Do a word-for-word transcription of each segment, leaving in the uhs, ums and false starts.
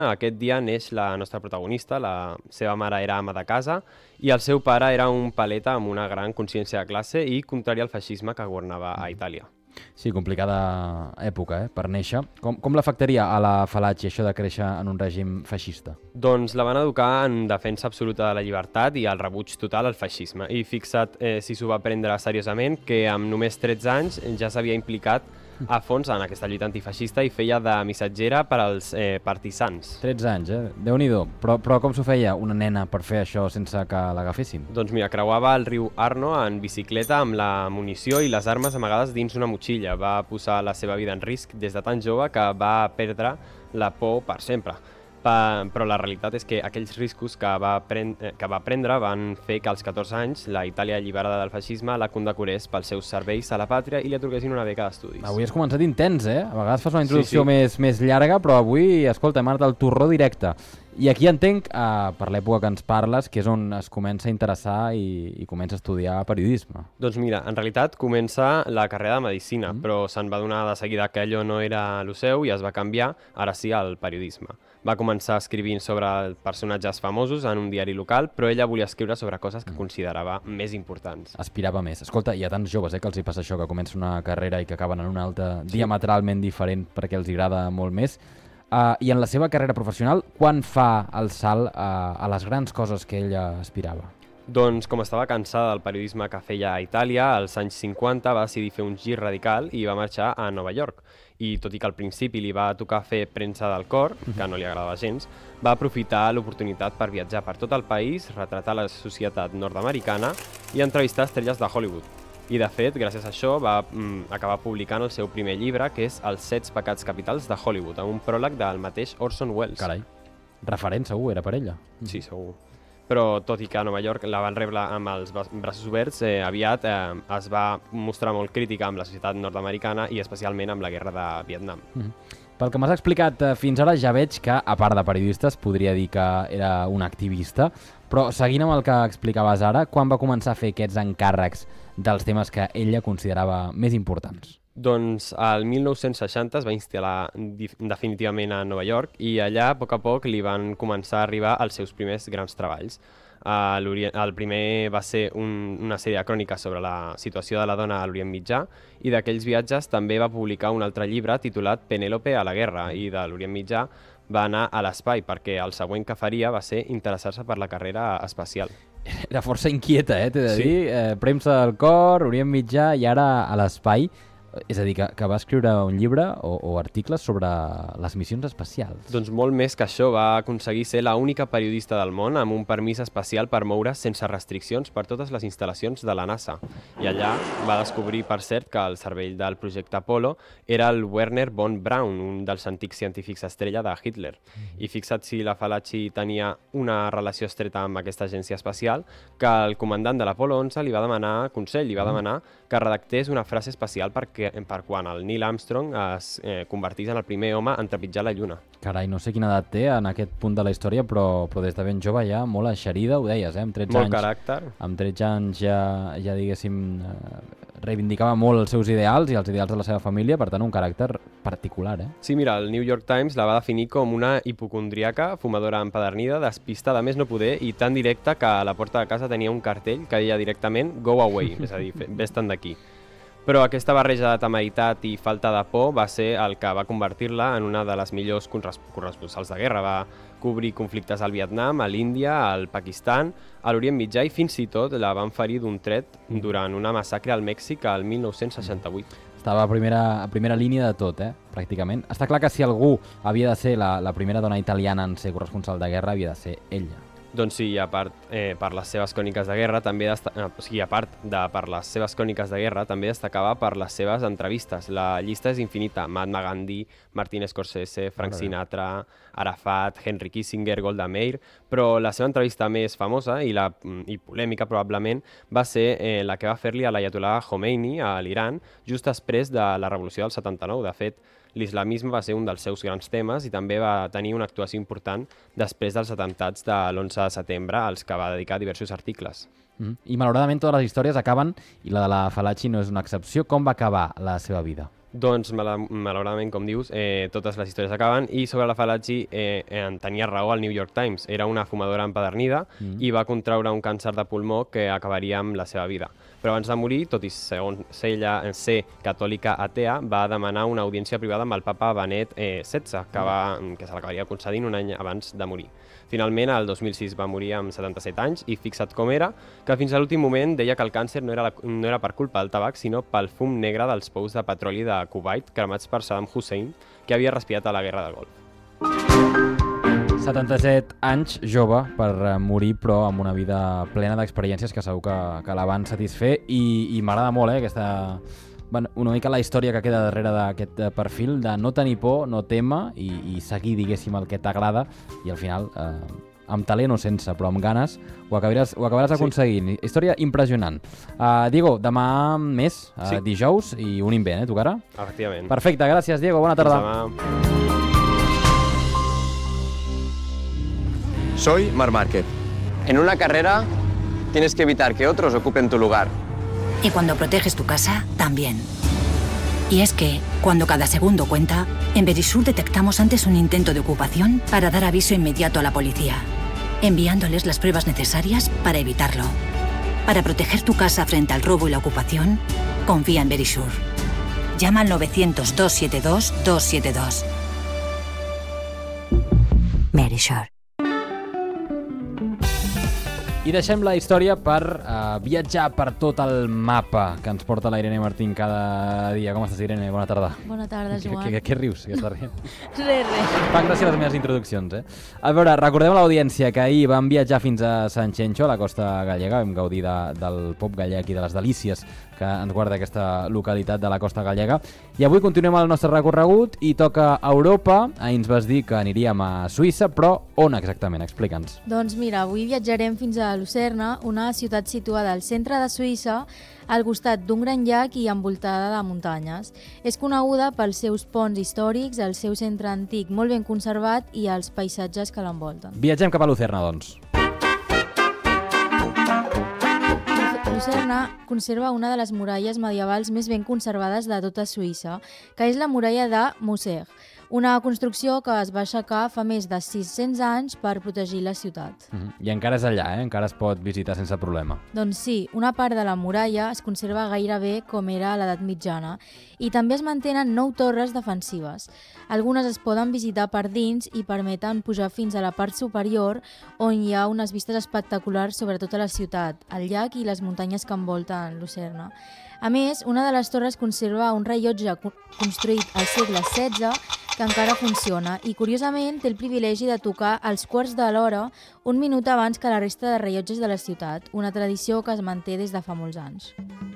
Aquest dia neix la nostra protagonista, la seva mare era ama de casa i el seu pare era un paleta amb una gran consciència de classe i contrari al feixisme que governava a Itàlia. Sí, complicada època, eh, per néixer. Com, com l'afectaria a la Falaschi això de créixer en un règim feixista? Doncs la van educar en defensa absoluta de la llibertat i el rebuig total al feixisme. I fixa't eh, si s'ho va prendre seriosament, que amb només tretze anys ja s'havia implicat a fons en aquesta lluita antifeixista i feia de missatgera per als eh, partisans. tretze anys, eh? Déu-n'hi-do. Però, però com s'ho feia una nena per fer això sense que l'agafessin? Doncs mira, creuava el riu Arno en bicicleta amb la munició i les armes amagades dins una motxilla. Va posar la seva vida en risc des de tan jove que va perdre la por per sempre. Pa, però la realitat és que aquells riscos que va, pren que va prendre van fer que als catorze anys la Itàlia alliberada del feixisme la condecorés pels seus serveis a la pàtria i li atorguessin una beca d'estudis. Avui has començat intens, eh? A vegades fas una introducció Sí, sí. Més, més llarga, però avui, escolta, hem anat al torró directe. I aquí entenc, eh, per l'època que ens parles, que és on es comença a interessar i, i comença a estudiar periodisme. Doncs mira, en realitat comença la carrera de Medicina, mm. però se'n va donar de seguida que allò no era el seu i es va canviar, ara sí, al periodisme. Va començar escrivint sobre personatges famosos en un diari local, però ella volia escriure sobre coses que considerava més importants. Aspirava més. Escolta, hi ha tants joves eh, que els hi passa això, que comencen una carrera i que acaben en una altra sí. diametralment diferent perquè els agrada molt més. Uh, I en la seva carrera professional, quan fa el salt uh, a les grans coses que ella aspirava? Doncs com estava cansada del periodisme que feia a Itàlia, als anys cinquanta va decidir fer un gir radical i va marxar a Nova York. I tot i que al principi li va tocar fer premsa del cor, que no li agradava gens, va aprofitar l'oportunitat per viatjar per tot el país, retratar la societat nord-americana i entrevistar estrelles de Hollywood. I de fet, gràcies a això, va mm, acabar publicant el seu primer llibre, que és Els set pecats capitals de Hollywood, amb un pròleg del mateix Orson Welles. Carai, referent segur, era per ella. Sí, segur. Però tot i que a Nova York la van rebre amb els braços oberts, eh, aviat eh, es va mostrar molt crítica amb la societat nord-americana i especialment amb la guerra de Vietnam. Mm-hmm. Pel que m'has explicat eh, fins ara ja veig que, a part de periodista, es podria dir que era un activista, però seguint amb el que explicaves ara, quan va començar a fer aquests encàrrecs dels temes que ella considerava més importants? Doncs el mil nou-cents seixanta es va instal·lar definitivament a Nova York i allà a poc a poc li van començar a arribar els seus primers grans treballs. Uh, el primer va ser un, una sèrie de cròniques sobre la situació de la dona a l'Orient Mitjà i d'aquells viatges també va publicar un altre llibre titulat Penèlope a la guerra i de l'Orient Mitjà va anar a l'espai perquè el següent que faria va ser interessar-se per la carrera espacial. Era força inquieta, eh, t'he de Sí. dir. Eh, premsa del cor, Orient Mitjà i ara a l'espai. És a dir, que, que va escriure un llibre o, o articles sobre les missions espacials. Doncs molt més que això, va aconseguir ser l'única periodista del món amb un permís especial per moure's sense restriccions per totes les instal·lacions de la NASA. I allà va descobrir, per cert, que el cervell del projecte Apollo era el Werner von Braun, un dels antics científics estrella de Hitler. I fixa't si la Falaschi tenia una relació estreta amb aquesta agència espacial, que el comandant de l'Apollo onze li va demanar consell, li va demanar que redactés una frase especial perquè, per quan el Neil Armstrong es eh, convertís en el primer home en trepitjar la Lluna. Carai, no sé quina edat té en aquest punt de la història, però, però des de ben jove ja molt eixerida, ho deies, eh? Amb tretze Molt anys, caràcter. Amb tretze anys ja, ja diguéssim, eh, reivindicava molt els seus ideals i els ideals de la seva família, per tant, un caràcter particular, eh? Sí, mira, el New York Times la va definir com una hipocondríaca, fumadora empedernida, despista de més no poder i tan directa que a la porta de casa tenia un cartell que deia directament "Go away", és a dir, vés-te'n d'aquí. Però aquesta barreja de temeritat i falta de por va ser el que va convertir-la en una de les millors corresponsals de guerra. Va cobrir conflictes al Vietnam, a l'Índia, al Pakistan, a l'Orient Mitjà i fins i tot la van ferir d'un tret durant una massacre al Mèxic al mil nou-cents seixanta-vuit. Estava a primera, a primera línia de tot, eh? Pràcticament. Està clar que si algú havia de ser la, la primera dona italiana en ser corresponsal de guerra, havia de ser ella. Doncs sí, a part, eh, per les seves cròniques de guerra, també desta... eh, o sigui, a part de per les seves cròniques de guerra, també destacava per les seves entrevistes. La llista és infinita. Mahatma Gandhi, Martin Scorsese, Frank Sinatra, Arafat, Henry Kissinger, Golda Meir, però la seva entrevista més famosa i, la, i polèmica probablement va ser eh, la que va fer-li a l'Ayatollah Khomeini a l'Iran just després de la revolució del setanta-nou. De fet, l'islamisme va ser un dels seus grans temes i també va tenir una actuació important després dels atemptats de l'onze de setembre, als que va dedicar diversos articles. Mm. I malauradament totes les històries acaben, i la de la Falaschi no és una excepció. Com va acabar la seva vida? Doncs, mal malauradament, com dius, eh, totes les històries acaben, i sobre la Falaschi eh, en tenia raó el New York Times. Era una fumadora empedernida mm. i va contraure un càncer de pulmó que acabaria amb la seva vida. Però abans de morir, tot i segons ella ser catòlica atea, va demanar una audiència privada amb el papa Benet eh, setze, que, va, que se l'acabaria concedint un any abans de morir. Finalment, el dos mil sis va morir amb setanta-set anys i, fixa't com era, que fins a l'últim moment deia que el càncer no era, la, no era per culpa del tabac, sinó pel fum negre dels pous de petroli de Kuwait cremats per Saddam Hussein, que havia respirat a la Guerra del Golf. setanta-set anys, jove, per morir, però amb una vida plena d'experiències que segur que, que la van satisfer, i, i m'agrada molt, eh, aquesta... Bueno, una mica la història que queda darrere d'aquest perfil, de no tenir por, no tema, i, i seguir, diguéssim, el que t'agrada, i al final, eh, amb talent o sense, però amb ganes, ho acabaràs, ho acabaràs sí. aconseguint. Història impressionant. Uh, Diego, demà més, uh, sí. dijous, i un invent, eh, tocarà? Efectivament. Perfecte, gràcies, Diego, bona tarda. Soy Marc Márquez. En una carrera tienes que evitar que otros ocupen tu lugar. Y cuando proteges tu casa, también. Y es que, cuando cada segundo cuenta, en Verisur detectamos antes un intento de ocupación para dar aviso inmediato a la policía, enviándoles las pruebas necesarias para evitarlo. Para proteger tu casa frente al robo y la ocupación, confía en Verisur. Llama al novecientos, dos siete dos, dos siete dos. Verisur. I deixem la història per uh, viatjar per tot el mapa que ens porta la Irene Martín cada dia. Com estàs, Irene? Bona tarda. Bona tarda, Joan. Què, què, què rius? Què estàs rient? Res, res. Fan gràcia les meves introduccions, eh? A veure, recordem a l'audiència que ahir vam viatjar fins a Sant Xenxo, a la costa gallega. Vam gaudir de, del pop gallec i de les delícies que ens guarda aquesta localitat de la costa gallega. I avui continuem el nostre recorregut i toca a Europa. Ahir ens vas dir que aniríem a Suïssa, però on exactament? Explica'ns. Doncs mira, avui viatjarem fins a Lucerna, una ciutat situada al centre de Suïssa, al costat d'un gran llac i envoltada de muntanyes. És coneguda pels seus ponts històrics, el seu centre antic molt ben conservat i els paisatges que l'envolten. Viatgem cap a Lucerna, doncs. Lucerna conserva una de les muralles medievals més ben conservades de tota Suïssa, que és la muralla de Musser, una construcció que es va aixecar fa més de sis-cents anys per protegir la ciutat. Mm-hmm. I encara és allà, eh? Encara es pot visitar sense problema. Doncs sí, una part de la muralla es conserva gairebé com era a l'edat mitjana i també es mantenen nou torres defensives. Algunes es poden visitar per dins i permeten pujar fins a la part superior on hi ha unes vistes espectaculars sobre tota la ciutat, el llac i les muntanyes que envolten Lucerna. A més, una de les torres conserva un rellotge construït al segle setze que encara funciona i, curiosament, té el privilegi de tocar als quarts de l'hora un minut abans que la resta de rellotges de la ciutat, una tradició que es manté des de fa molts anys.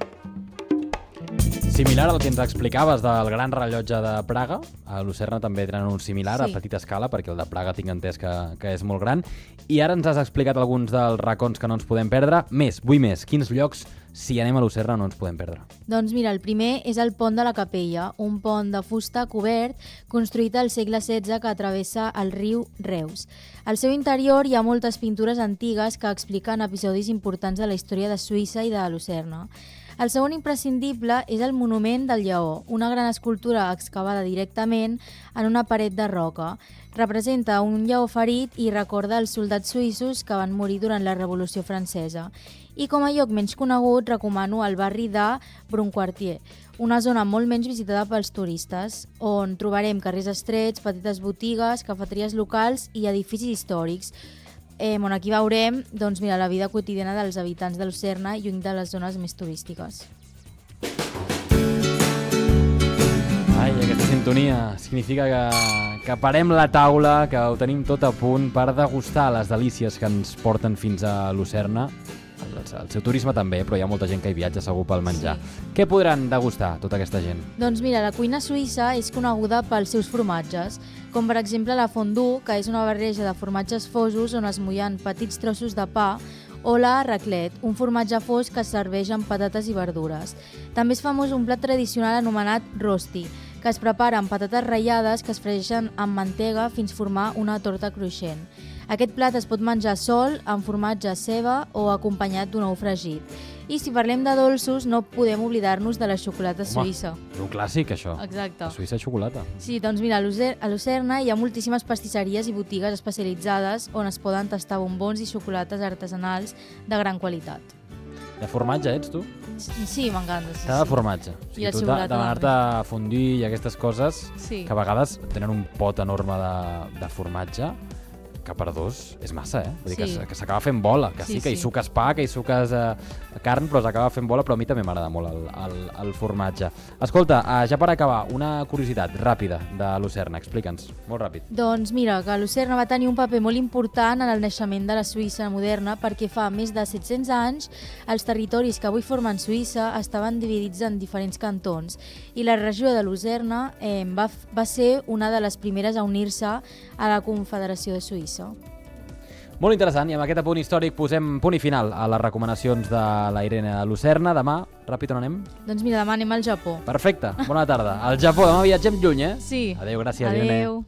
Similar al que ens explicaves del gran rellotge de Praga, a Lucerna també tenen un similar, sí, a petita escala, perquè el de Praga tinc entès que, que és molt gran. I ara ens has explicat alguns dels racons que no ens podem perdre. Més, vull més. Quins llocs, si anem a Lucerna, no ens podem perdre? Doncs mira, el primer és el pont de la Capella, un pont de fusta cobert construït al segle setze que travessa el riu Reus. Al seu interior hi ha moltes pintures antigues que expliquen episodis importants de la història de Suïssa i de Lucerna. El segon imprescindible és el Monument del Lleó, una gran escultura excavada directament en una paret de roca. Representa un lleó ferit i recorda els soldats suïssos que van morir durant la Revolució Francesa. I com a lloc menys conegut, recomano el barri de Brunquartier, una zona molt menys visitada pels turistes, on trobarem carrers estrets, petites botigues, cafeteries locals i edificis històrics. Eh, on aquí veurem doncs, mira, la vida quotidiana dels habitants de Lucerna lluny de les zones més turístiques. Ai, aquesta sintonia significa que, que parem la taula, que ho tenim tot a punt per degustar les delícies que ens porten fins a Lucerna. El, el seu turisme també, però hi ha molta gent que hi viatja segur pel menjar. Sí. Què podran degustar tota aquesta gent? Doncs mira, la cuina suïssa és coneguda pels seus formatges, com per exemple la fondue, que és una barreja de formatges fosos on es mullen petits trossos de pa, o la raclette, un formatge fos que es serveix amb patates i verdures. També és famós un plat tradicional anomenat rosti, que es prepara amb patates ratllades que es fregeixen amb mantega fins formar una torta cruixent. Aquest plat es pot menjar sol, amb formatge ceba o acompanyat d'un ou fregit. I si parlem de dolços, no podem oblidar-nos de la xocolata suïssa. És un clàssic, això. Exacte. La Suïssa xocolata. Sí, doncs mira, a Lucer- a Lucerna hi ha moltíssimes pastisseries i botigues especialitzades on es poden tastar bombons i xocolates artesanals de gran qualitat. De formatge ets, tu? Sí, m'encanta. Sí, Cada sí. formatge. O I sigui, la tu de- xocolata demanar-te fondue i aquestes coses, Sí. que a vegades tenen un pot enorme de, de formatge, que per dos és massa, eh? Vull dir Sí. que, s- que s'acaba fent bola, que sí, Sí, que hi sí. suques pa, que hi suques eh, carn, però s'acaba fent bola, però a mi també m'agrada molt el, el, el formatge. Escolta, uh, ja per acabar, una curiositat ràpida de Lucerna, explica'ns, molt ràpid. Doncs mira, que Lucerna va tenir un paper molt important en el naixement de la Suïssa moderna perquè fa més de set-cents anys els territoris que avui formen Suïssa estaven dividits en diferents cantons i la regió de Lucerna eh, va, va ser una de les primeres a unir-se a la Confederació de Suïssa. Molt interessant, i amb aquest apunt històric posem punt i final a les recomanacions de la Irene de Lucerna. Demà, ràpid, on anem? Doncs mira, demà anem al Japó. Perfecte, bona tarda. Al Japó, demà viatgem lluny, eh? Sí. Adéu, gràcies, Irene. Adéu.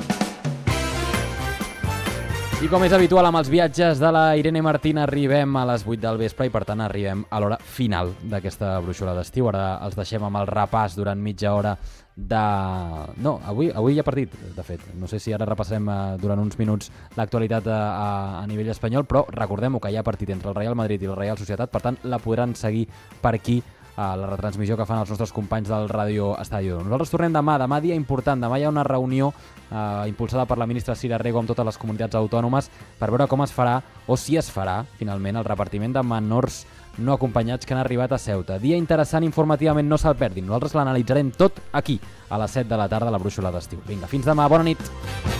I com és habitual amb els viatges de la Irene Martín, arribem a les vuit del vespre i per tant arribem a l'hora final d'aquesta brúixola d'estiu. Ara els deixem amb el repàs durant mitja hora de... No, avui, avui hi ha partit, de fet. No sé si ara repassarem eh, durant uns minuts l'actualitat a, a, a nivell espanyol, però recordem-ho que hi ha partit entre el Real Madrid i la Real Societat, per tant la podran seguir per aquí a la retransmissió que fan els nostres companys del Ràdio Estadio. Nosaltres tornem demà, demà dia important, demà hi ha una reunió eh, impulsada per la ministra Cira Rego amb totes les comunitats autònomes per veure com es farà, o si es farà, finalment, el repartiment de menors no acompanyats que han arribat a Ceuta. Dia interessant informativament, no se'l perdin. Nosaltres l'analitzarem tot aquí, a les set de la tarda, a la brúixola d'estiu. Vinga, fins demà, bona nit!